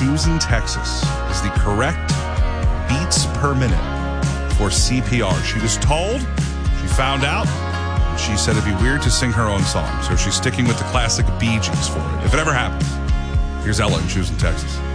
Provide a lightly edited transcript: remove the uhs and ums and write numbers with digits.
Choosing Texas is the correct beats per minute for CPR. She was told, she found out, and she said it'd be weird to sing her own song. So she's sticking with the classic Bee Gees for it, if it ever happens. Here's Ella in Choosing Texas.